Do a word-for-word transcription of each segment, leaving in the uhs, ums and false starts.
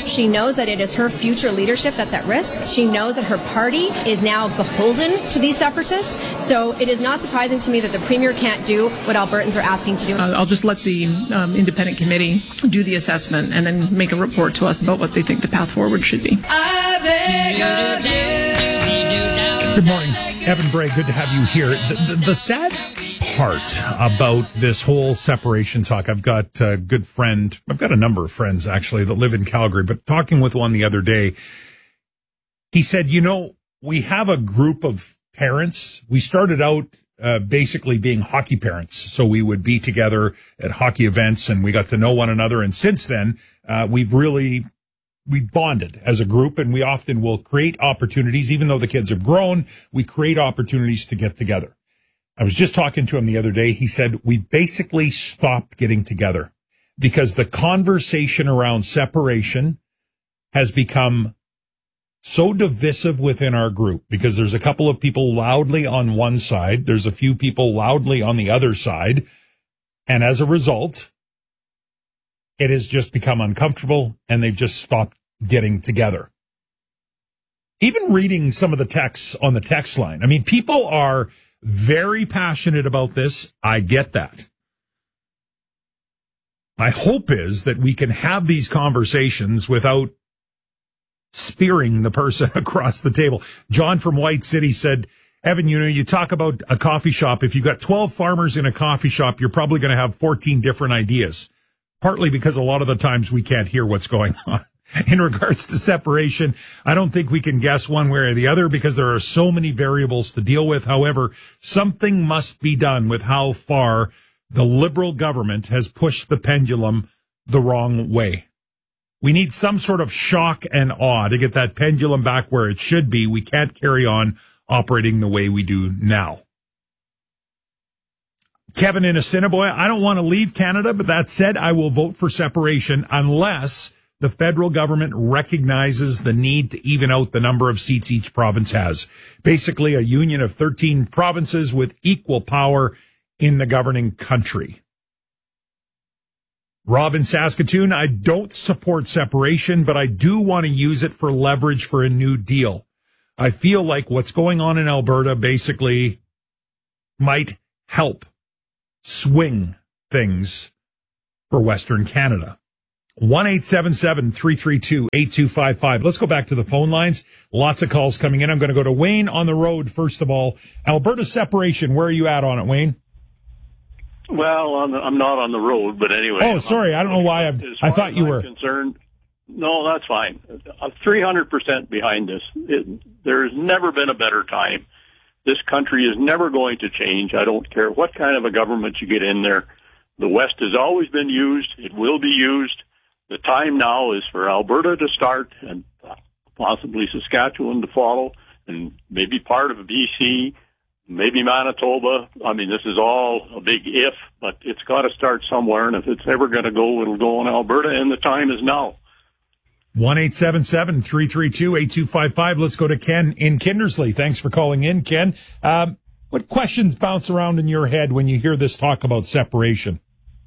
She knows that it is her future leadership that's at risk. She knows that her party is now beholden to these separatists. So it is not surprising to me that the Premier can't do what Albertans are asking to do. Uh, I'll just let the um, independent committee do the assessment and then make a report to us about what they think the path forward should be. Good morning, Evan Bray. Good to have you here. The, the, the sad part about this whole separation talk, I've got a good friend, I've got a number of friends actually that live in Calgary, but talking with one the other day, he said, you know, we have a group of parents. We started out uh, basically being hockey parents. So we would be together at hockey events and we got to know one another. And since then, uh, we've really we bonded as a group, and we often will create opportunities. Even though the kids have grown, we create opportunities to get together. I was just talking to him the other day. He said, we basically stopped getting together because the conversation around separation has become so divisive within our group, because there's a couple of people loudly on one side. There's a few people loudly on the other side. And as a result, it has just become uncomfortable, and they've just stopped getting together. Even reading some of the texts on the text line, I mean, people are very passionate about this. I get that. My hope is that we can have these conversations without spearing the person across the table. John from White City said, Evan, you know, you talk about a coffee shop. If you've got twelve farmers in a coffee shop, you're probably going to have fourteen different ideas. Partly because a lot of the times we can't hear what's going on. In regards to separation, I don't think we can guess one way or the other because there are so many variables to deal with. However, something must be done with how far the Liberal government has pushed the pendulum the wrong way. We need some sort of shock and awe to get that pendulum back where it should be. We can't carry on operating the way we do now. Kevin in Assiniboia, I don't want to leave Canada, but that said, I will vote for separation unless the federal government recognizes the need to even out the number of seats each province has. Basically, a union of thirteen provinces with equal power in the governing country. Rob in Saskatoon, I don't support separation, but I do want to use it for leverage for a new deal. I feel like what's going on in Alberta basically might help swing things for Western Canada. one eight seven seven, three three two, eight two five five. Let's go back to the phone lines. Lots of calls coming in. I'm going to go to Wayne on the road first of all. Alberta separation, where are you at on it, Wayne? Well, on the, I'm not on the road, but anyway. Oh, sorry. I don't know why I've, I thought you I'm were. Concerned. No, that's fine. I'm three hundred percent behind this. It, there's never been a better time. This country is never going to change. I don't care what kind of a government you get in there. The West has always been used. It will be used. The time now is for Alberta to start and possibly Saskatchewan to follow, and maybe part of B C, maybe Manitoba. I mean, this is all a big if, but it's got to start somewhere, and if it's ever going to go, it'll go in Alberta, and the time is now. one eight seven seven, three three two, eight two five five. Let's go to Ken in Kindersley. Thanks for calling in, Ken. Um, what questions bounce around in your head when you hear this talk about separation?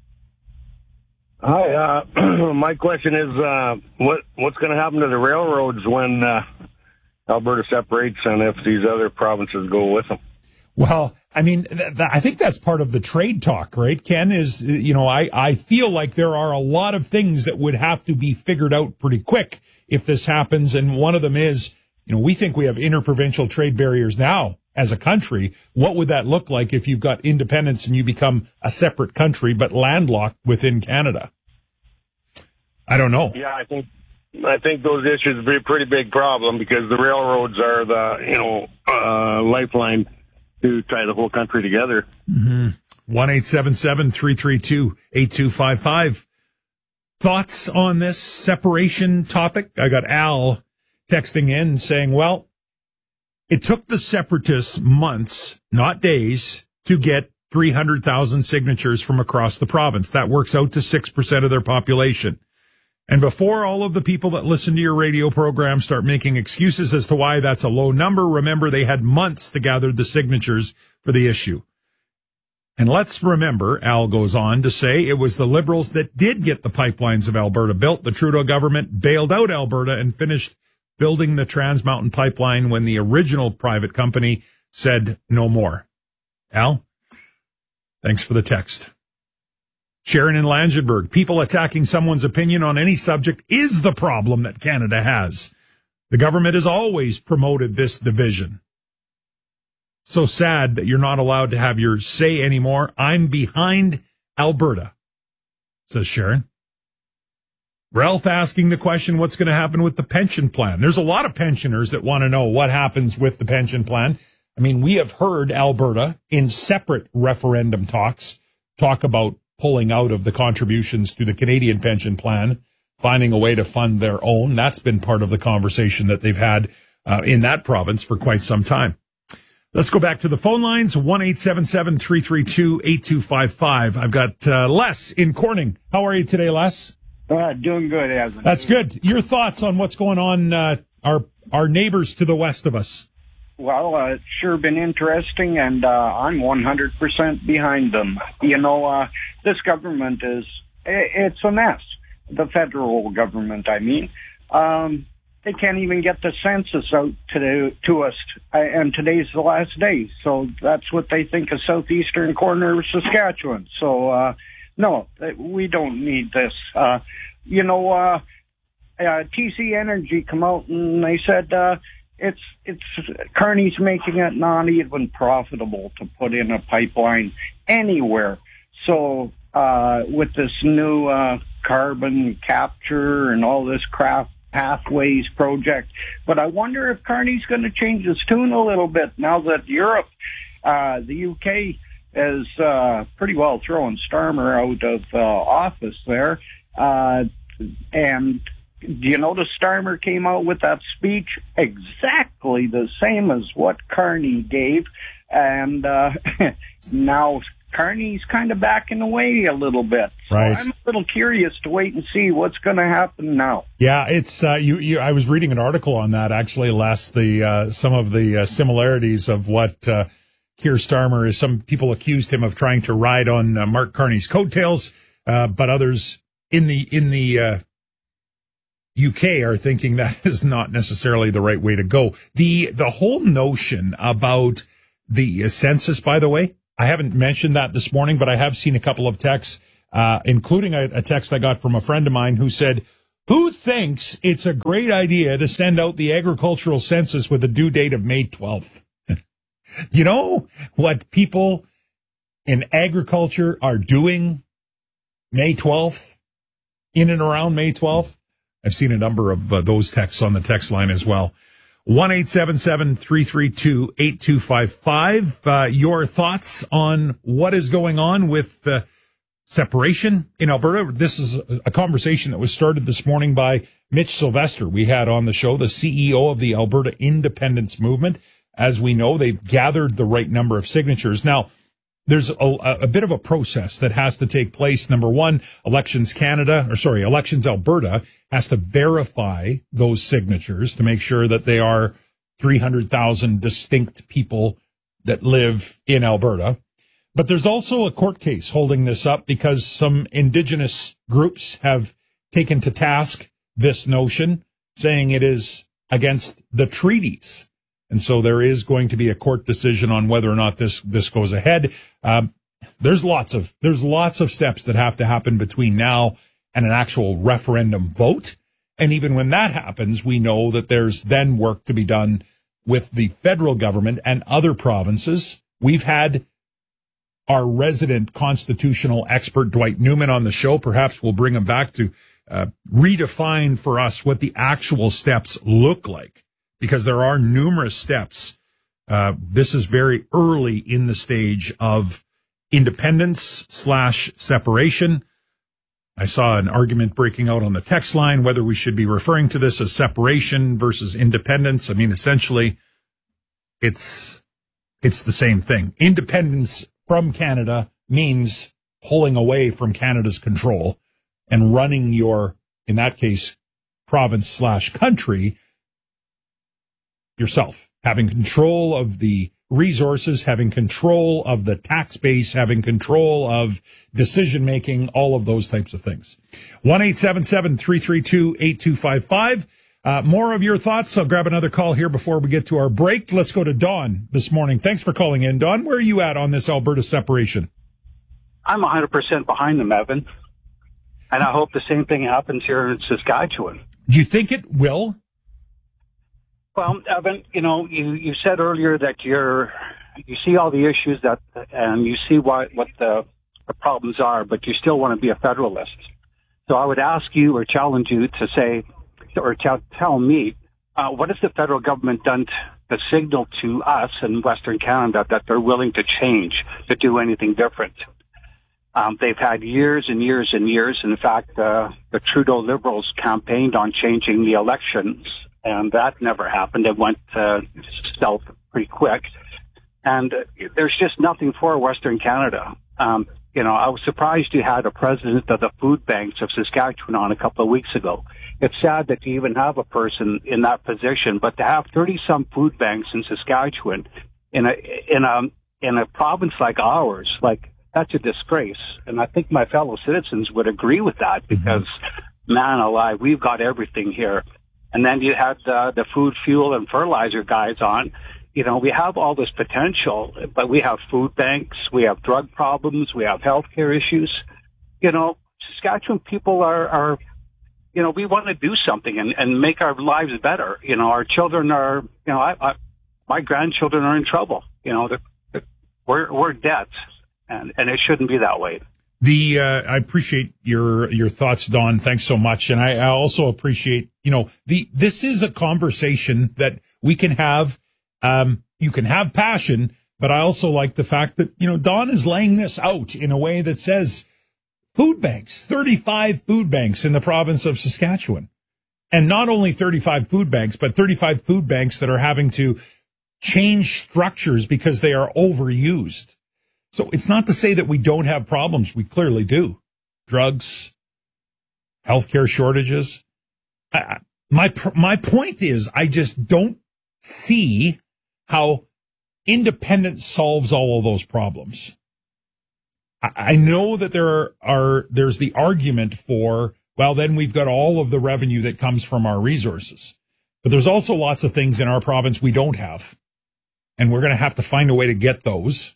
Hi, uh, my question is, uh, what, what's going to happen to the railroads when, uh, Alberta separates and if these other provinces go with them? Well, I mean, th- th- I think that's part of the trade talk, right, Ken, is, you know, I, I feel like there are a lot of things that would have to be figured out pretty quick if this happens. And one of them is, you know, we think we have interprovincial trade barriers now as a country. What would that look like if you've got independence and you become a separate country but landlocked within Canada? I don't know. Yeah, I think I think those issues would be a pretty big problem because the railroads are the, you know, uh, lifeline to tie the whole country together. Mm-hmm. one eight seven seven, three three two, eight two five five. Thoughts on this separation topic? I got Al texting in saying, well, it took the separatists months, not days, to get three hundred thousand signatures from across the province. That works out to six percent of their population. And before all of the people that listen to your radio program start making excuses as to why that's a low number, remember they had months to gather the signatures for the issue. And let's remember, Al goes on to say, it was the Liberals that did get the pipelines of Alberta built. The Trudeau government bailed out Alberta and finished building the Trans Mountain Pipeline when the original private company said no more. Al, thanks for the text. Sharon in Langenberg, people attacking someone's opinion on any subject is the problem that Canada has. The government has always promoted this division. So sad that you're not allowed to have your say anymore. I'm behind Alberta, says Sharon. Ralph asking the question, what's going to happen with the pension plan? There's a lot of pensioners that want to know what happens with the pension plan. I mean, we have heard Alberta in separate referendum talks talk about pulling out of the contributions to the Canadian pension plan, finding a way to fund their own. That's been part of the conversation that they've had uh, in that province for quite some time. Let's go back to the phone lines, one eight seven seven, three three two, eight two five five. I've got uh, Les in Corning. How are you today, Les? Uh, doing good, Evan. That's good. Your thoughts on what's going on, uh, our our neighbors to the west of us? Well, uh, it's sure been interesting, and uh, I'm one hundred percent behind them. You know, uh, this government is, it's a mess. The federal government, I mean. Um, they can't even get the census out to, to us, and today's the last day. So that's what they think of southeastern corner of Saskatchewan. So, uh, no, we don't need this. Uh, you know, uh, uh, T C Energy come out and they said, uh, it's, it's, Carney's making it not even profitable to put in a pipeline anywhere. So, uh, with this new, uh, carbon capture and all this crap, Pathways project. But I wonder if Carney's going to change his tune a little bit now that Europe, uh, the U K, is uh, pretty well throwing Starmer out of uh, office there. Uh, and do you notice Starmer came out with that speech exactly the same as what Carney gave? And uh, now Carney's kind of backing away a little bit. So right. I'm a little curious to wait and see what's going to happen now. Yeah, it's uh, you, you. I was reading an article on that actually, Les. The uh, some of the uh, similarities of what uh, Keir Starmer is. Some people accused him of trying to ride on uh, Mark Carney's coattails, uh, but others in the in the uh, U K are thinking that is not necessarily the right way to go. The the whole notion about the census, by the way. I haven't mentioned that this morning, but I have seen a couple of texts, uh, including a, a text I got from a friend of mine who said, who thinks it's a great idea to send out the agricultural census with a due date of May twelfth? You know what people in agriculture are doing May twelfth, in and around May twelfth? I've seen a number of uh, those texts on the text line as well. one eight seven seven, three three two, eight two five five. Uh, your thoughts on what is going on with uh, separation in Alberta. This is a conversation that was started this morning by Mitch Sylvester. We had on the show the C E O of the Alberta Independence Movement. As we know, they've gathered the right number of signatures. Now, there's a, a bit of a process that has to take place. Number one, Elections Canada, or sorry, Elections Alberta has to verify those signatures to make sure that they are three hundred thousand distinct people that live in Alberta. But there's also a court case holding this up because some Indigenous groups have taken to task this notion, saying it is against the treaties. And so there is going to be a court decision on whether or not this, this goes ahead. Um, there's lots of, there's lots of steps that have to happen between now and an actual referendum vote. And even when that happens, we know that there's then work to be done with the federal government and other provinces. We've had our resident constitutional expert, Dwight Newman, on the show. Perhaps we'll bring him back to uh, redefine for us what the actual steps look like. Because there are numerous steps. Uh, this is very early in the stage of independence slash separation. I saw an argument breaking out on the text line, whether we should be referring to this as separation versus independence. I mean, essentially, it's, it's the same thing. Independence from Canada means pulling away from Canada's control and running your, in that case, province slash country yourself, having control of the resources, having control of the tax base, having control of decision making, all of those types of things. one eight seven seven, three three two, eight two five five. Uh, more of your thoughts. I'll grab another call here before we get to our break. Let's go to Don this morning. Thanks for calling in, Don. Where are you at on this Alberta separation? I'm one hundred percent behind them, Evan. And I hope the same thing happens here in Saskatchewan. Do you think it will? Well, Evan, you know, you, you said earlier that you're, you see all the issues that, and you see what, what the, the problems are, but you still want to be a federalist. So I would ask you or challenge you to say, or tell, tell me, uh, what has the federal government done to signal to us in Western Canada that they're willing to change, to do anything different? Um, they've had years and years and years. In fact, uh, the Trudeau Liberals campaigned on changing the elections, and that never happened. It went uh, south pretty quick. And uh, there's just nothing for Western Canada. Um, you know, I was surprised you had a president of the food banks of Saskatchewan on a couple of weeks ago. It's sad that you even have a person in that position, but to have thirty-some food banks in Saskatchewan in a in a in a province like ours, like, that's a disgrace. And I think my fellow citizens would agree with that because, mm-hmm. man alive, we've got everything here. And then you had uh, the food, fuel, and fertilizer guys on. You know, we have all this potential, but we have food banks, we have drug problems, we have healthcare issues. You know, Saskatchewan people are, are you know, we want to do something and, and make our lives better. You know, our children are, you know, I, I, my grandchildren are in trouble. You know, they're, they're, we're, we're debt. And, and it shouldn't be that way. The, uh, I appreciate your, your thoughts, Don. Thanks so much. And I, I also appreciate, you know, the, this is a conversation that we can have. Um, you can have passion, but I also like the fact that, you know, Don is laying this out in a way that says food banks, thirty-five food banks in the province of Saskatchewan. And not only thirty-five food banks, but thirty-five food banks that are having to change structures because they are overused. So it's not to say that we don't have problems. We clearly do. Drugs, healthcare shortages. I, my, my point is, I just don't see how independence solves all of those problems. I, I know that there are, are, there's the argument for, well, then we've got all of the revenue that comes from our resources. But there's also lots of things in our province we don't have. And we're going to have to find a way to get those.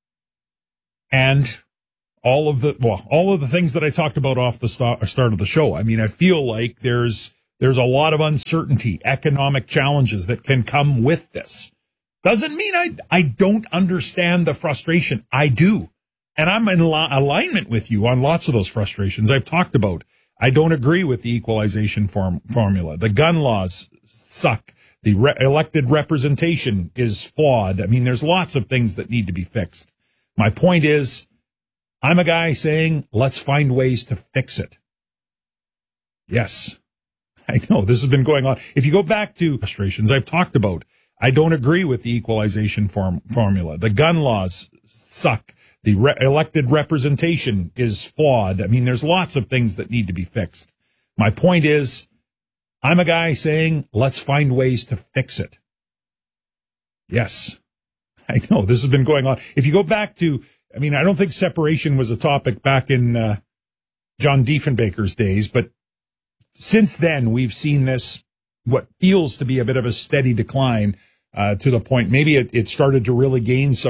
And all of the, well, all of the things that I talked about off the start, start of the show. I mean, I feel like there's, there's a lot of uncertainty, economic challenges that can come with this. Doesn't mean I, I don't understand the frustration. I do. And I'm in li- alignment with you on lots of those frustrations I've talked about. I don't agree with the equalization form, formula. The gun laws suck. The re- elected representation is flawed. I mean, there's lots of things that need to be fixed. My point is, I'm a guy saying, let's find ways to fix it. Yes, I know this has been going on. If you go back to frustrations I've talked about, I don't agree with the equalization form, formula. The gun laws suck. The re- elected representation is flawed. I mean, there's lots of things that need to be fixed. My point is, I'm a guy saying, let's find ways to fix it. Yes. I know this has been going on. If you go back to, I mean, I don't think separation was a topic back in uh, John Diefenbaker's days, but since then we've seen this, what feels to be a bit of a steady decline uh, to the point maybe it, it started to really gain some